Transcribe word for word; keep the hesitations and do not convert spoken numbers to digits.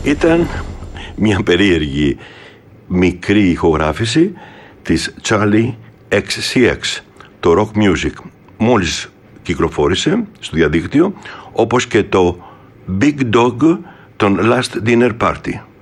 Ήταν μια περίεργη μικρή ηχογράφηση της Charlie εξ σι εξ, το rock music. Μόλις κυκλοφόρησε στο διαδίκτυο, όπως και το Big Dog των Last Dinner Party.